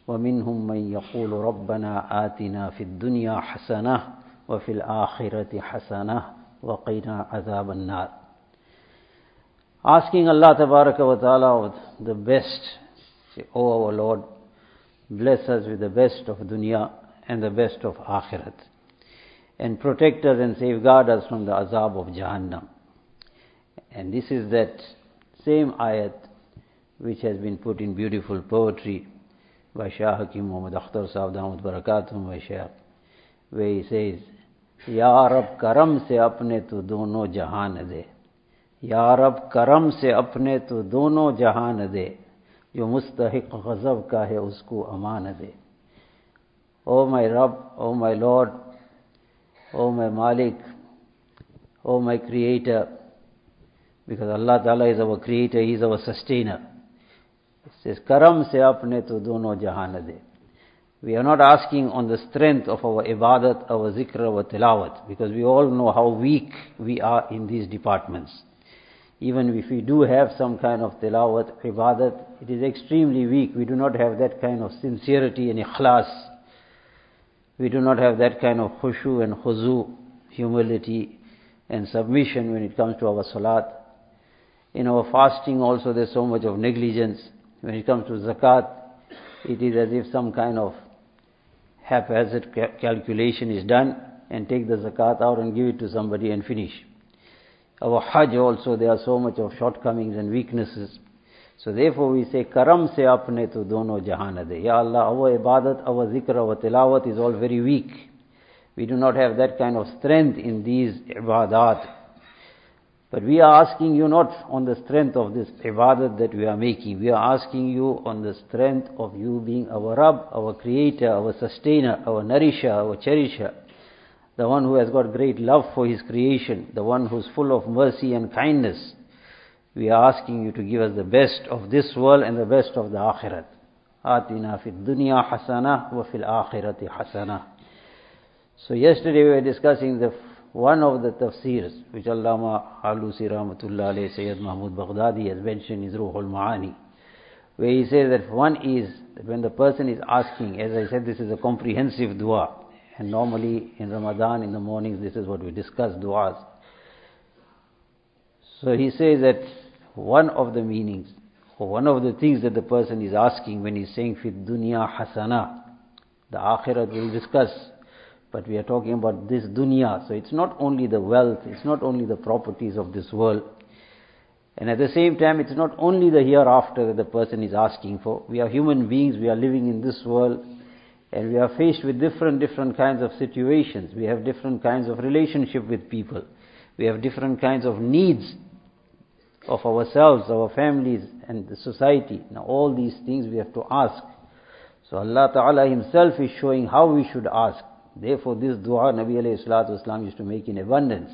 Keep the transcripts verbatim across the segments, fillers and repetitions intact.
وَمِنْهُمْ مَنْ يَقُولُ رَبَّنَا آتِنَا فِي الدُّنْيَا حَسَنَةً وَفِي الْآخِرَةِ حَسَنَةً وَقِنَا عَذَابَ النَّارِ. Asking Allah Tabaraka wa Ta'ala the best. Say, O our Lord, bless us with the best of dunya and the best of akhirat, and protect us and safeguard us from the azab of Jahannam. And this is that same ayat which has been put in beautiful poetry by Shah Hakim Muhammad Akhtar Sahib Damat Barakatum wa Shaykh, where he says, Ya Rab karam se apne tu dono jahan de, Ya Rab karam se apne tu dono jahan de, jo mustahiq ghazab ka hai usko aman de. O my Rabb, O my Lord, O my Malik, O my Creator, because Allah Ta'ala is our Creator, He is our Sustainer. It says, Karam se apne to dono jahan de. We are not asking on the strength of our ibadat, our zikr, our tilawat, because we all know how weak we are in these departments. Even if we do have some kind of tilawat, ibadat, it is extremely weak. We do not have that kind of sincerity and ikhlas. We do not have that kind of khushu and khuzu, humility and submission when it comes to our salat. In our fasting also there's so much of negligence. When it comes to zakat, it is as if some kind of haphazard ca- calculation is done and take the zakat out and give it to somebody and finish. Our hajj also, there are so much of shortcomings and weaknesses. So therefore we say, Karam se apne tu dono jahan de. Ya Allah, our ibadat, our zikr, our tilawat is all very weak. We do not have that kind of strength in these ibadat. But we are asking you not on the strength of this ibadat that we are making. We are asking you on the strength of you being our Rabb, our Creator, our Sustainer, our Nourisher, our Cherisher. The one who has got great love for His creation. The one who is full of mercy and kindness. We are asking you to give us the best of this world and the best of the akhirat. Atina fid dunya hasana wa fil akhirati hasana. So yesterday we were discussing the one of the tafsirs which Allama Alusi Rahmatullah alayhi Sayyid Mahmud Baghdadi has mentioned is Ruhul Ma'ani, where he says that one is that when the person is asking, as I said, this is a comprehensive dua, and normally in Ramadan in the mornings this is what we discuss, duas. So he says that one of the meanings, or one of the things that the person is asking when he's saying Fid dunya hasana, the akhirat we'll discuss, but we are talking about this dunya. So it's not only the wealth, it's not only the properties of this world, and at the same time it's not only the hereafter that the person is asking for. We are human beings, we are living in this world, and we are faced with different, different kinds of situations. We have different kinds of relationship with people. We have different kinds of needs of ourselves, our families and the society. Now all these things we have to ask. So Allah Ta'ala Himself is showing how we should ask. Therefore this dua Nabi alayhi salatu wasalam used to make in abundance.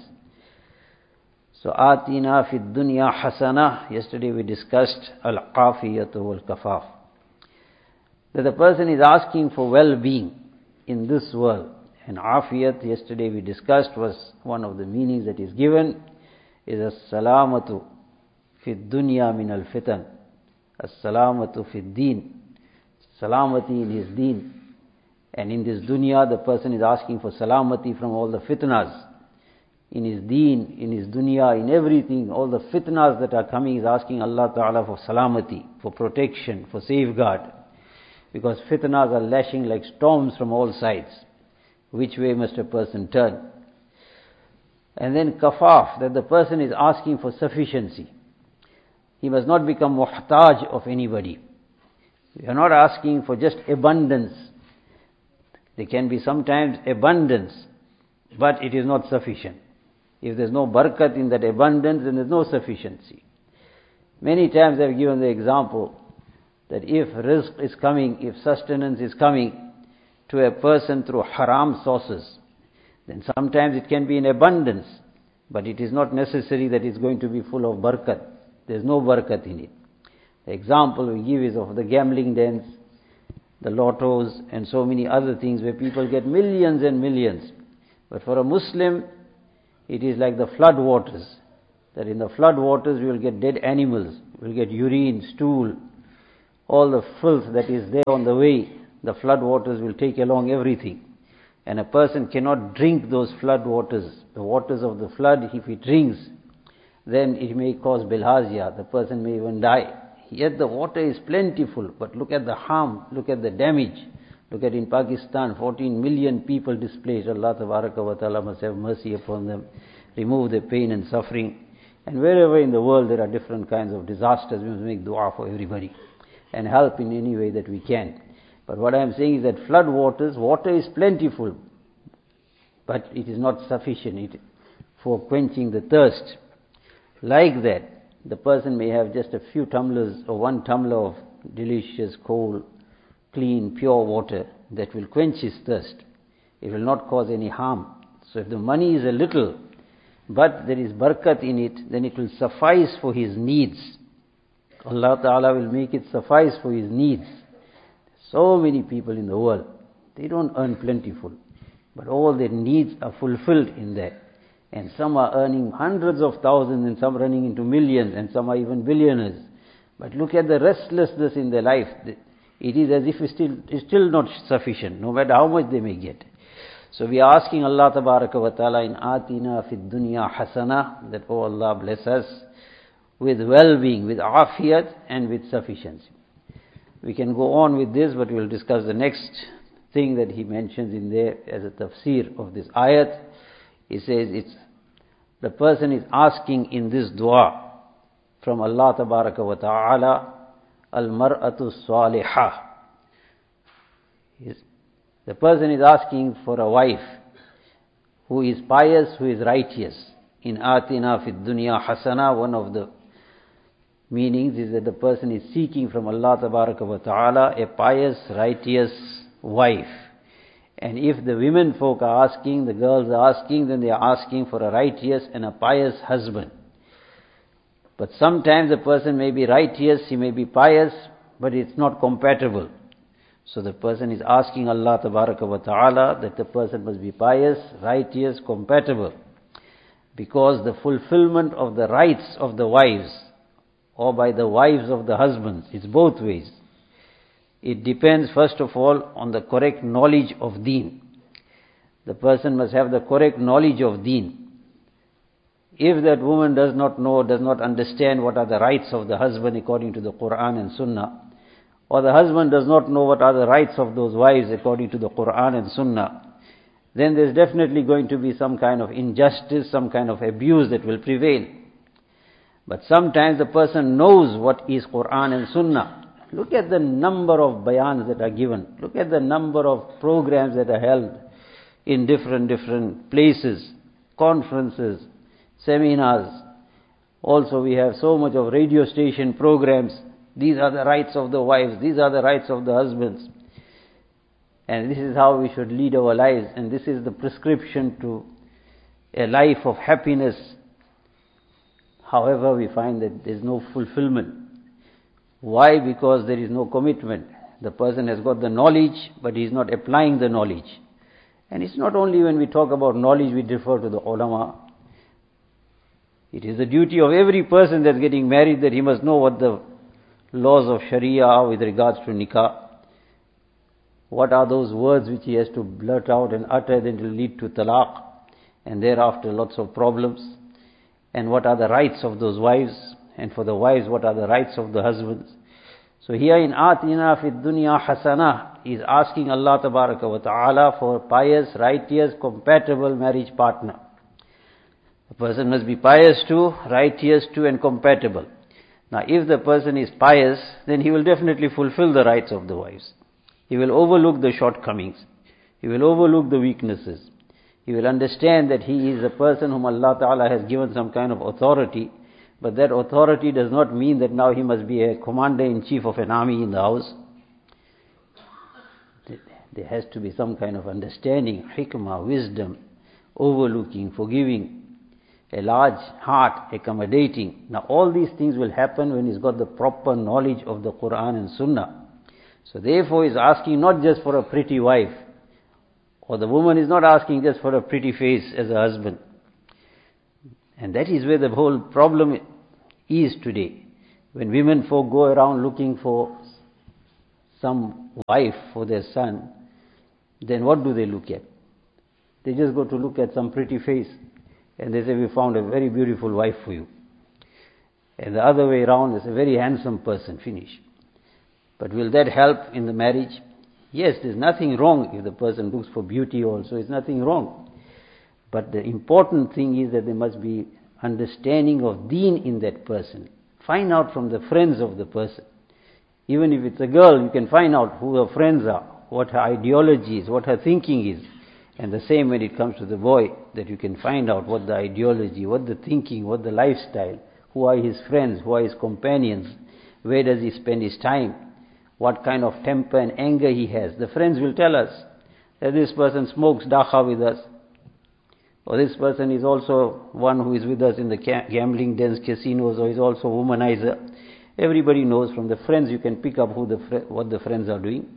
So Atina fid dunya hasana. Yesterday we discussed al-qafiyatu wal-kafaf. That the person is asking for well-being in this world. And afiyat, yesterday we discussed, was one of the meanings that is given, is as-salamatu fid dunya min al-fitan, as-salamatu fid deen, salamati in his deen. And in this dunya the person is asking for salamati from all the fitnas. In his deen, in his dunya, in everything, all the fitnas that are coming, is asking Allah Ta'ala for salamati, for protection, for safeguard. Because fitnas are lashing like storms from all sides. Which way must a person turn? And then kafaf, that the person is asking for sufficiency. He must not become muhtaj of anybody. We are not asking for just abundance. There can be sometimes abundance, but it is not sufficient. If there is no barakat in that abundance, then there is no sufficiency. Many times I have given the example that if rizq is coming, if sustenance is coming to a person through haram sources, then sometimes it can be in abundance, but it is not necessary that it's going to be full of barakat. There's no barakat in it. The example we give is of the gambling dens, the lottos and so many other things where people get millions and millions. But for a Muslim, it is like the flood waters. That in the flood waters we will get dead animals, we will get urine, stool, all the filth that is there on the way. the flood waters will take along everything. And a person cannot drink those flood waters. The waters of the flood, if he drinks, then it may cause bilharzia. The person may even die. Yet the water is plentiful, but look at the harm, look at the damage. Look at in Pakistan, fourteen million people displaced. Allah Tabaraka wa Ta'ala must have mercy upon them, remove their pain and suffering. And wherever in the world there are different kinds of disasters, we must make dua for everybody and help in any way that we can. But what I am saying is that flood waters, water is plentiful, but it is not sufficient for quenching the thirst. Like that, the person may have just a few tumblers or one tumbler of delicious, cold, clean, pure water that will quench his thirst. It will not cause any harm. So if the money is a little, but there is barakat in it, then it will suffice for his needs. Allah Ta'ala will make it suffice for his needs. So many people in the world, they don't earn plentiful, but all their needs are fulfilled in that. And some are earning hundreds of thousands, and some running into millions, and some are even billionaires. But look at the restlessness in their life. It is as if it's still, it's still not sufficient, no matter how much they may get. So we are asking Allah Tabaraka wa Ta'ala in Atina fid dunya hasana, that oh Allah bless us with well-being, with afiyat and with sufficiency. We can go on with this, but we will discuss the next thing that he mentions in there as a tafsir of this ayat. He says it's the person is asking in this dua from Allah Tabaraka wa Ta'ala, Al-Mar'atu Salihah. The person is asking for a wife who is pious, who is righteous. In Atina fid dunya hasana, one of the meanings is that the person is seeking from Allah Tabaraka wa Ta'ala a pious, righteous wife. And if the women folk are asking, the girls are asking, then they are asking for a righteous and a pious husband. But sometimes the person may be righteous, he may be pious, but it's not compatible. So the person is asking Allah Tabaraka wa Ta'ala that the person must be pious, righteous, compatible. Because the fulfillment of the rights of the wives, or by the wives of the husbands, it's both ways. It depends first of all on the correct knowledge of deen. The person must have the correct knowledge of deen. If that woman does not know, does not understand what are the rights of the husband according to the Quran and Sunnah, or the husband does not know what are the rights of those wives according to the Quran and Sunnah, then there's definitely going to be some kind of injustice, some kind of abuse that will prevail. But sometimes the person knows what is Quran and Sunnah. Look at the number of bayans that are given. Look at the number of programs that are held in different, different places, conferences, seminars. Also we have so much of radio station programs. These are the rights of the wives, these are the rights of the husbands. And this is how we should lead our lives, and this is the prescription to a life of happiness. However, we find that there is no fulfillment. Why? Because there is no commitment. The person has got the knowledge, but he is not applying the knowledge. And it's not only when we talk about knowledge we refer to the ulama. It is the duty of every person that's getting married that he must know what the laws of Sharia are with regards to nikah. What are those words which he has to blurt out and utter that will lead to talaq, and thereafter lots of problems. And what are the rights of those wives, and for the wives what are the rights of the husbands. So here in Atina fid dunya hasana, he is asking Allah Tabaraka wa Ta'ala for a pious, righteous, compatible marriage partner. The person must be pious too, righteous too, and compatible. Now if the person is pious, then he will definitely fulfill the rights of the wives. He will overlook the shortcomings. He will overlook the weaknesses. He will understand that he is a person whom Allah Ta'ala has given some kind of authority, but that authority does not mean that now he must be a commander-in-chief of an army in the house. There has to be some kind of understanding, hikmah, wisdom, overlooking, forgiving, a large heart, accommodating. Now all these things will happen when he's got the proper knowledge of the Quran and Sunnah. So therefore he's asking not just for a pretty wife, or the woman is not asking just for a pretty face as a husband. And that is where the whole problem is today. When women folk go around looking for some wife for their son, then what do they look at? They just go to look at some pretty face and they say, we found a very beautiful wife for you. And the other way around is a very handsome person, finish. But will that help in the marriage? Yes, there's nothing wrong if the person looks for beauty also, it's nothing wrong. But the important thing is that there must be understanding of deen in that person. Find out from the friends of the person. Even if it's a girl, you can find out who her friends are, what her ideology is, what her thinking is. And the same when it comes to the boy, that you can find out what the ideology, what the thinking, what the lifestyle, who are his friends, who are his companions, where does he spend his time, what kind of temper and anger he has. The friends will tell us that this person smokes dakha with us, or this person is also one who is with us in the gambling dens, casinos, or is also a womanizer. Everybody knows from the friends, you can pick up who the what the friends are doing.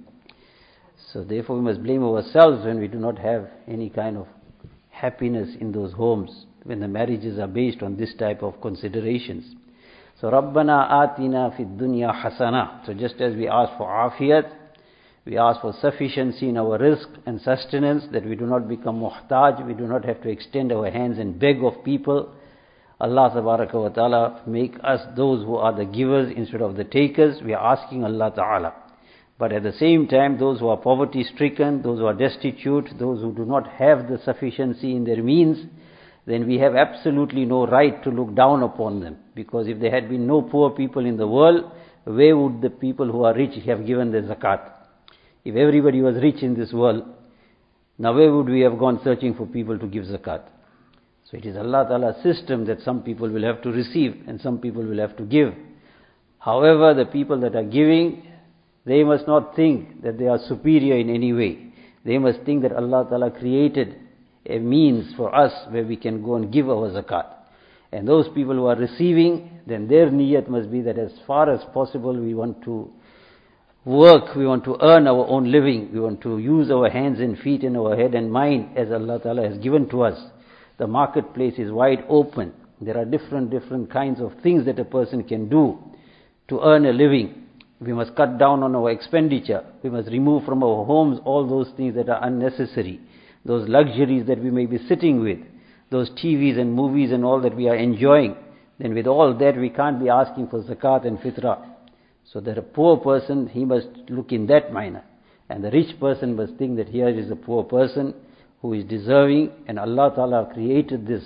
So therefore we must blame ourselves when we do not have any kind of happiness in those homes, when the marriages are based on this type of considerations. So Rabbana atina fid dunya hasana. So just as we ask for afiyat, we ask for sufficiency in our rizq and sustenance, that we do not become muhtaj, we do not have to extend our hands and beg of people. Allah tabaraka wa ta'ala make us those who are the givers instead of the takers. We are asking Allah ta'ala. But at the same time, those who are poverty stricken, those who are destitute, those who do not have the sufficiency in their means, then we have absolutely no right to look down upon them. Because if there had been no poor people in the world, where would the people who are rich have given the zakat? If everybody was rich in this world, now where would we have gone searching for people to give zakat? So it is Allah Ta'ala's system that some people will have to receive and some people will have to give. However, the people that are giving, they must not think that they are superior in any way. They must think that Allah Ta'ala created a means for us where we can go and give our zakat. And those people who are receiving, then their niyat must be that as far as possible we want to work, we want to earn our own living, we want to use our hands and feet and our head and mind as Allah Ta'ala has given to us. The marketplace is wide open. There are different, different kinds of things that a person can do to earn a living. We must cut down on our expenditure. We must remove from our homes all those things that are unnecessary. Those luxuries that we may be sitting with. Those T Vs and movies and all that we are enjoying. Then with all that we can't be asking for zakat and fitrah. So that a poor person, he must look in that manner. And the rich person must think that here is a poor person who is deserving, and Allah Ta'ala created this.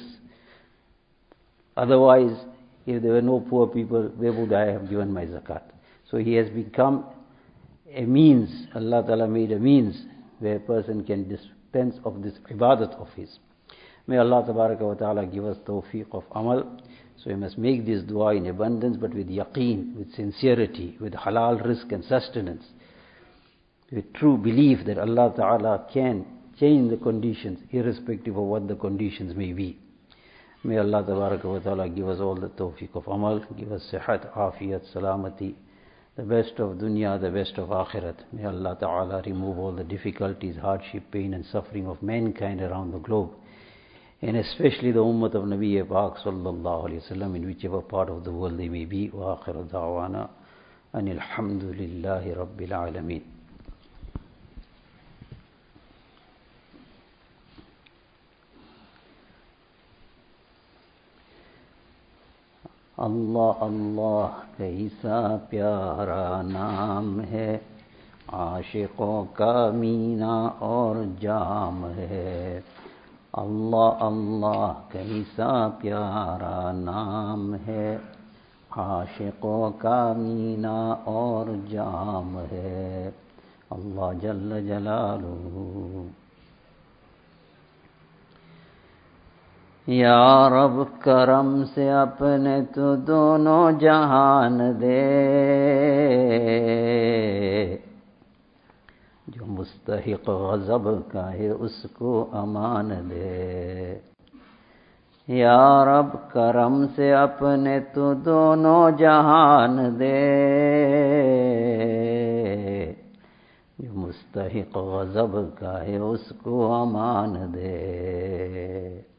Otherwise, if there were no poor people, where would I have given my zakat? So he has become a means, Allah Ta'ala made a means where a person can dispense of this ibadat of his. May Allah wa Ta'ala give us tawfiq of amal. So we must make this dua in abundance, but with yaqeen, with sincerity, with halal rizq and sustenance, with true belief that Allah Ta'ala can change the conditions, irrespective of what the conditions may be. May Allah wa Ta'ala give us all the tawfiq of amal, give us sihat, afiyat, salamati, the best of dunya, the best of akhirat. May Allah Ta'ala remove all the difficulties, hardship, pain and suffering of mankind around the globe, and especially the ummah of Nabi Pak sallallahu alayhi wa sallam, in whichever part of the world they may be. Wa akhir da'wana anil hamdulillahi rabbil alameen. Allah Allah कैसा प्यारा नाम है, आशिकों का मीना और जाम है. Allah Allah कैसा प्यारा नाम है, आशिकों का मीना और जाम है. Allah जल्ल जलालुहु. या रब करम से अपने तो दोनों जहान दे, जो मुस्तहिक गज़ब का है उसको अमान दे. या रब करम से अपने तो दोनों जहान दे, जो मुस्तहिक गज़ब का है उसको अमान दे.